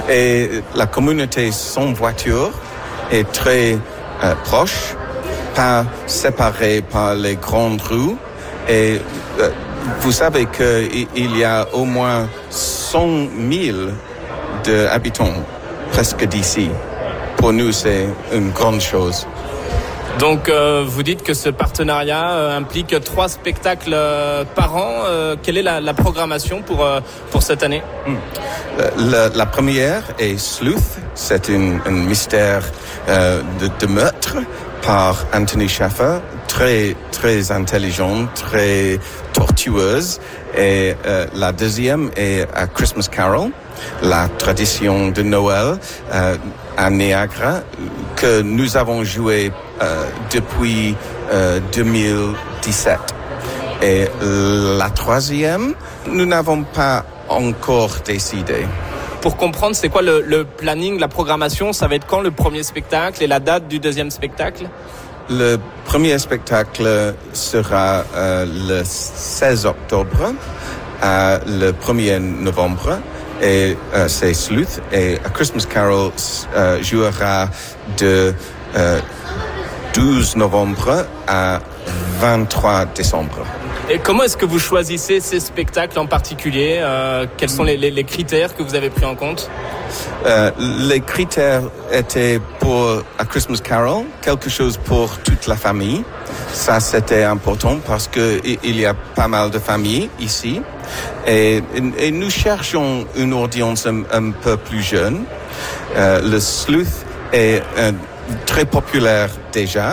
Et la communauté sans voiture est très proche, pas séparée par les grandes rues. Et vous savez qu'il y a au moins 100 000 d'habitants presque d'ici. Pour nous, c'est une grande chose. Donc, vous dites que ce partenariat implique 3 spectacles par an. Quelle est la programmation pour cette année? La première est Sleuth. C'est un mystère de meurtre par Anthony Shaffer. Très, très intelligente, très tortueuse. Et la deuxième est A Christmas Carol, la tradition de Noël à Niagara, que nous avons joué depuis 2017. Et la troisième, nous n'avons pas encore décidé. Pour comprendre, c'est quoi le planning, la programmation? Ça va être quand le premier spectacle et la date du deuxième spectacle? Le premier spectacle sera le 16 octobre à le 1er novembre. Et c'est Sleuth. Et A Christmas Carol jouera de 12 novembre à 23 décembre. Et comment est-ce que vous choisissez ces spectacles en particulier? Quels sont les critères que vous avez pris en compte? Les critères étaient pour A Christmas Carol, quelque chose pour toute la famille. Ça, c'était important parce que il y a pas mal de familles ici. Et nous cherchons une audience un peu plus jeune. Le Sleuth est très populaire déjà.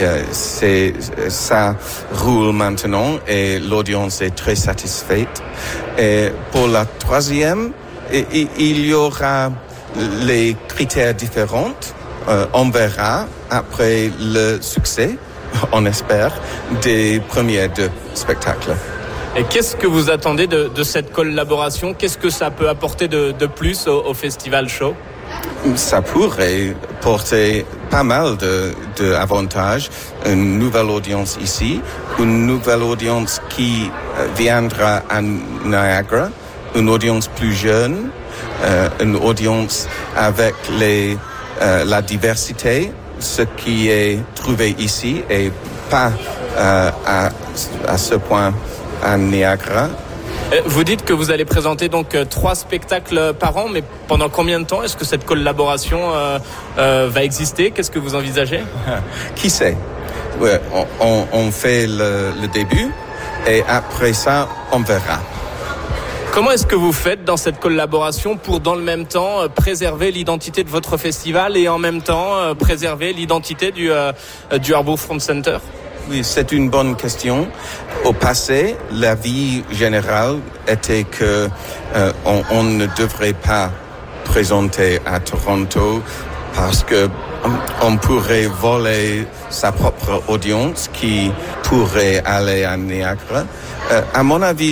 Ça roule maintenant et l'audience est très satisfaite. Et pour la troisième, il y aura les critères différents. On verra après le succès, on espère, des premiers 2 spectacles. Et qu'est-ce que vous attendez de cette collaboration? Qu'est-ce que ça peut apporter de plus au Festival Show? Ça pourrait porter pas mal d'avantages. Une nouvelle audience ici, une nouvelle audience qui viendra à Niagara, une audience plus jeune, une audience avec la diversité, ce qui est trouvé ici et pas à ce point à Niagara. Vous dites que vous allez présenter donc 3 spectacles par an, mais pendant combien de temps est-ce que cette collaboration va exister? Qu'est-ce que vous envisagez? Qui sait? Ouais, on fait le début et après ça, on verra. Comment est-ce que vous faites dans cette collaboration pour, dans le même temps, préserver l'identité de votre festival et en même temps préserver l'identité du Harbourfront Center? Oui, c'est une bonne question. Au passé, l'avis général était que on ne devrait pas présenter à Toronto parce que on pourrait voler sa propre audience qui pourrait aller à Niagara. À mon avis,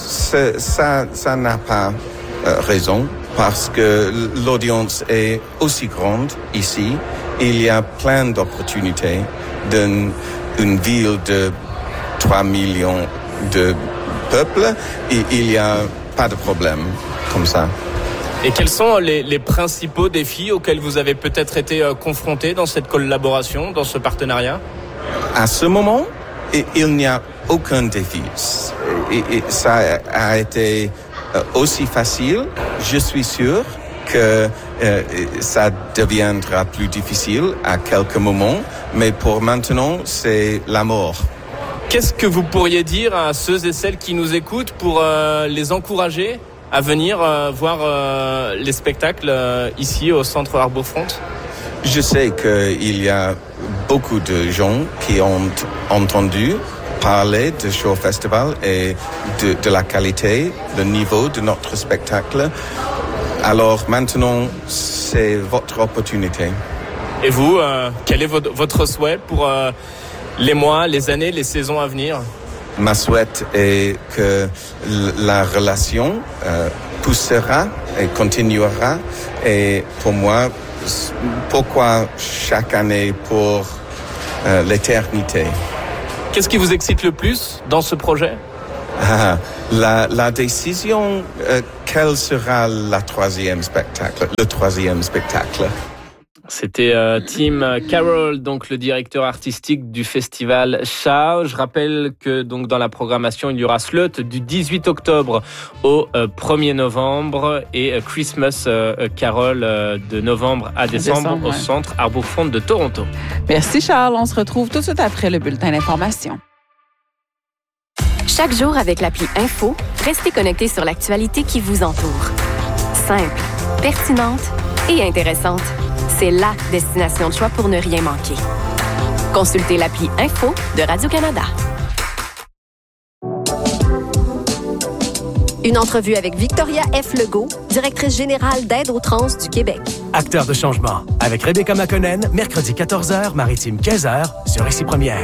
ça n'a pas raison parce que l'audience est aussi grande ici. Il y a plein d'opportunités dans une ville de 3 millions de peuples, et il n'y a pas de problème comme ça. Et quels sont les principaux défis auxquels vous avez peut-être été confrontés dans cette collaboration, dans ce partenariat? À ce moment, il n'y a aucun défi. Et ça a été aussi facile. Je suis sûr que ça deviendra plus difficile à quelques moments, mais pour maintenant, c'est la mort. Qu'est-ce que vous pourriez dire à ceux et celles qui nous écoutent pour les encourager à venir voir les spectacles ici au Centre Harbourfront? Je sais qu'il y a beaucoup de gens qui ont entendu parler de Show Festival et de la qualité, le niveau de notre spectacle. Alors maintenant, c'est votre opportunité. Et vous, quel est votre souhait pour les mois, les années, les saisons à venir? Ma souhait est que la relation poussera et continuera. Et pour moi, pourquoi chaque année pour l'éternité? Qu'est-ce qui vous excite le plus dans ce projet? La décision quel sera le troisième spectacle? C'était Tim Carroll, donc le directeur artistique du festival Shout. Je rappelle que donc dans la programmation, il y aura Slut du 18 octobre au 1er novembre et Christmas Carol de novembre à décembre au centre Arbourfront de Toronto. Merci Charles, on se retrouve tout de suite après le bulletin d'information. Chaque jour avec l'appli Info, restez connectés sur l'actualité qui vous entoure. Simple, pertinente et intéressante. C'est la destination de choix pour ne rien manquer. Consultez l'appli Info de Radio-Canada. Une entrevue avec Victoria F. Legault, directrice générale d'Aide aux trans du Québec. Acteur de changement, avec Rebecca McConnell, mercredi 14h, maritime 15h, sur Récit Première.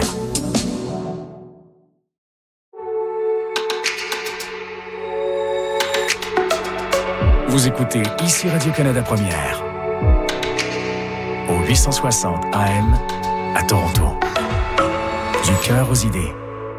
Vous écoutez ici Radio-Canada Première. Au 860 AM à Toronto. Du cœur aux idées.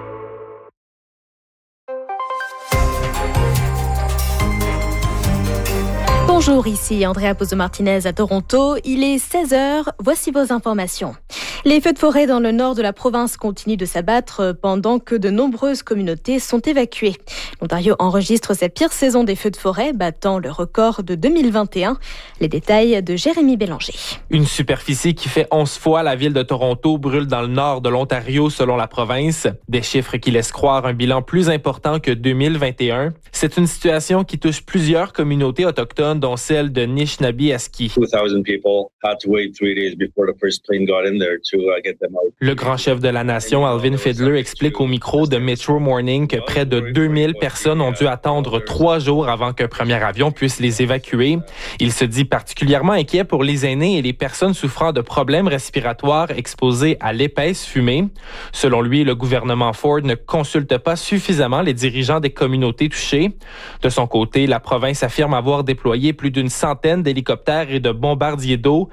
Bonjour, ici Andrea Pozzo-Martinez à Toronto. Il est 16h, voici vos informations. Les feux de forêt dans le nord de la province continuent de s'abattre pendant que de nombreuses communautés sont évacuées. L'Ontario enregistre sa pire saison des feux de forêt, battant le record de 2021. Les détails de Jérémy Bélanger. Une superficie qui fait 11 fois la ville de Toronto brûle dans le nord de l'Ontario selon la province. Des chiffres qui laissent croire un bilan plus important que 2021. C'est une situation qui touche plusieurs communautés autochtones, dont celle de Nishnabie-Aski. 2,000 people had to wait 3 days before the first plane got in there to get them out. Le grand chef de la nation, Alvin Fiddler, explique au micro de Metro Morning que près de 2000 personnes ont dû attendre 3 jours avant qu'un premier avion puisse les évacuer. Il se dit particulièrement inquiet pour les aînés et les personnes souffrant de problèmes respiratoires exposées à l'épaisse fumée. Selon lui, le gouvernement Ford ne consulte pas suffisamment les dirigeants des communautés touchées. De son côté, la province affirme avoir déployé plus d'une centaine d'hélicoptères et de bombardiers d'eau,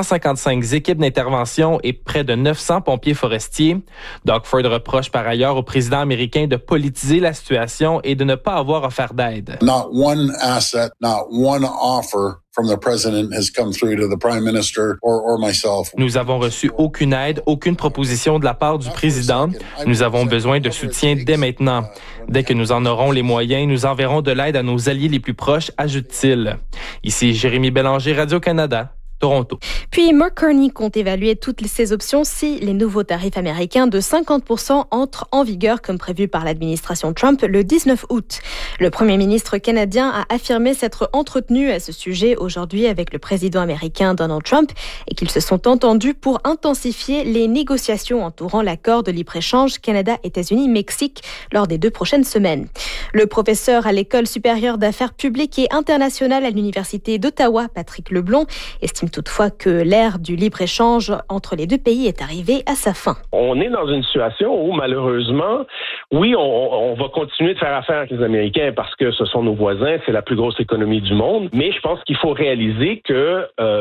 155 équipes d'intervention et près de 900 pompiers forestiers. Doug Ford reproche par ailleurs au président américain de politiser la situation et de ne pas avoir offert d'aide. Not one asset, not one offer from the president has come through to the prime minister or myself. Nous avons reçu aucune aide, aucune proposition de la part du président. Nous avons besoin de soutien dès maintenant. Dès que nous en aurons les moyens, nous enverrons de l'aide à nos alliés les plus proches, ajoute-t-il. Ici Jérémy Bélanger, Radio-Canada. Toronto. Puis Mark Carney compte évaluer toutes ces options si les nouveaux tarifs américains de 50% entrent en vigueur comme prévu par l'administration Trump le 19 août. Le premier ministre canadien a affirmé s'être entretenu à ce sujet aujourd'hui avec le président américain Donald Trump et qu'ils se sont entendus pour intensifier les négociations entourant l'accord de libre-échange Canada-États-Unis-Mexique lors des 2 prochaines semaines. Le professeur à l'École supérieure d'affaires publiques et internationales à l'Université d'Ottawa, Patrick Leblond, estime toutefois que l'ère du libre-échange entre les deux pays est arrivée à sa fin. On est dans une situation où, malheureusement, oui, on va continuer de faire affaire avec les Américains parce que ce sont nos voisins, c'est la plus grosse économie du monde, mais je pense qu'il faut réaliser que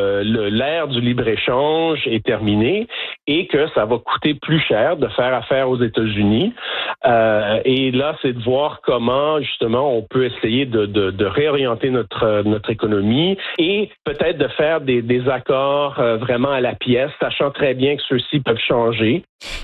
l'ère du libre-échange est terminée et que ça va coûter plus cher de faire affaire aux États-Unis. Et là, c'est de voir comment, justement, on peut essayer de réorienter notre économie et peut-être de faire des accords vraiment à la pièce, sachant très bien que ceux-ci peuvent changer.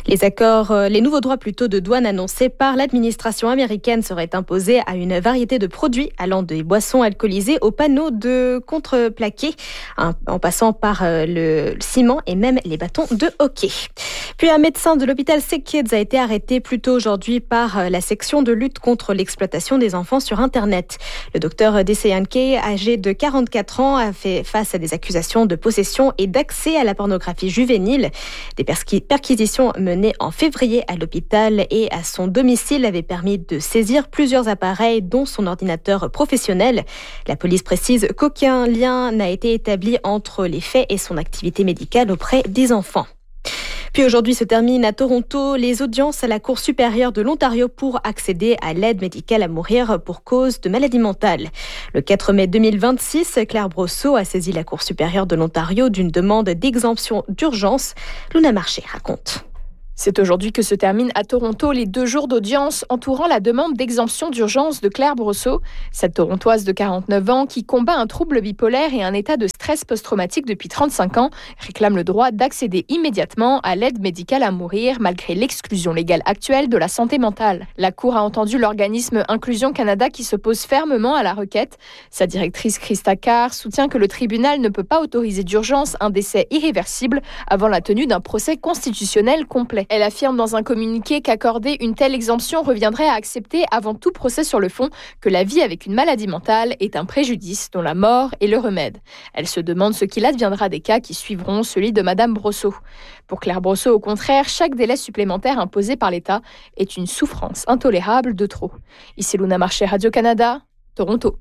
Les nouveaux droits plutôt de douane annoncés par l'administration américaine seraient imposés à une variété de produits allant des boissons alcoolisées aux panneaux de contreplaqué, en passant par le ciment et même les bâtons de hockey. Puis un médecin de l'hôpital Sick Kids a été arrêté plus tôt aujourd'hui par la section de lutte contre l'exploitation des enfants sur Internet. Le docteur Deseyanke, âgé de 44 ans, a fait face à des accusations de possession et d'accès à la pornographie juvénile. Des perquisitions menées en février à l'hôpital et à son domicile avaient permis de saisir plusieurs appareils, dont son ordinateur professionnel. La police précise qu'aucun lien n'a été établi entre les faits et son activité médicale auprès des enfants. Puis aujourd'hui se terminent à Toronto les audiences à la Cour supérieure de l'Ontario pour accéder à l'aide médicale à mourir pour cause de maladie mentale. Le 4 mai 2026, Claire Brosseau a saisi la Cour supérieure de l'Ontario d'une demande d'exemption d'urgence. Luna Marché raconte. C'est aujourd'hui que se terminent à Toronto les 2 jours d'audience entourant la demande d'exemption d'urgence de Claire Brosseau, cette Torontoise de 49 ans qui combat un trouble bipolaire et un état de stress post-traumatique depuis 35 ans, réclame le droit d'accéder immédiatement à l'aide médicale à mourir malgré l'exclusion légale actuelle de la santé mentale. La Cour a entendu l'organisme Inclusion Canada qui s'oppose fermement à la requête. Sa directrice Christa Carr soutient que le tribunal ne peut pas autoriser d'urgence un décès irréversible avant la tenue d'un procès constitutionnel complet. Elle affirme dans un communiqué qu'accorder une telle exemption reviendrait à accepter avant tout procès sur le fond que la vie avec une maladie mentale est un préjudice dont la mort est le remède. Elle se demande ce qu'il adviendra des cas qui suivront celui de Madame Brosseau. Pour Claire Brosseau, au contraire, chaque délai supplémentaire imposé par l'État est une souffrance intolérable de trop. Ici Luna Marché, Radio-Canada, Toronto.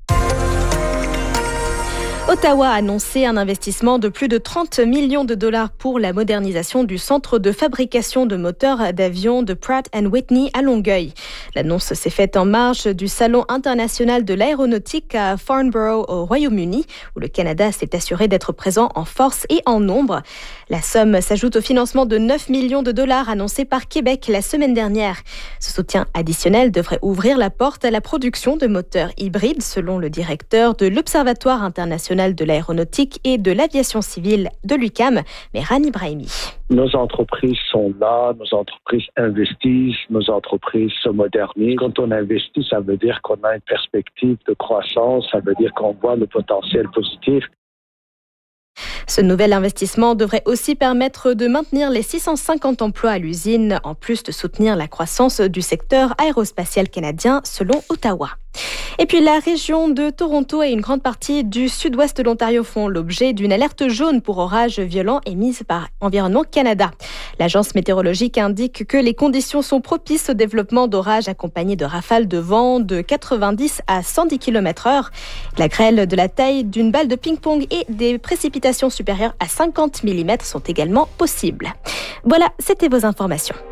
Ottawa a annoncé un investissement de plus de 30 millions de dollars pour la modernisation du centre de fabrication de moteurs d'avion de Pratt & Whitney à Longueuil. L'annonce s'est faite en marge du Salon international de l'aéronautique à Farnborough au Royaume-Uni, où le Canada s'est assuré d'être présent en force et en nombre. La somme s'ajoute au financement de 9 millions de dollars annoncé par Québec la semaine dernière. Ce soutien additionnel devrait ouvrir la porte à la production de moteurs hybrides, selon le directeur de l'Observatoire international de l'aéronautique et de l'aviation civile de l'UQAM, Mehran Ibrahimi. Nos entreprises sont là, nos entreprises investissent, nos entreprises se modernisent. Quand on investit, ça veut dire qu'on a une perspective de croissance, ça veut dire qu'on voit le potentiel positif. Ce nouvel investissement devrait aussi permettre de maintenir les 650 emplois à l'usine, en plus de soutenir la croissance du secteur aérospatial canadien, selon Ottawa. Et puis la région de Toronto et une grande partie du sud-ouest de l'Ontario font l'objet d'une alerte jaune pour orages violents émise par Environnement Canada. L'agence météorologique indique que les conditions sont propices au développement d'orages accompagnés de rafales de vent de 90 à 110 km/h. La grêle de la taille d'une balle de ping-pong et des précipitations supérieures à 50 mm sont également possibles. Voilà, c'était vos informations.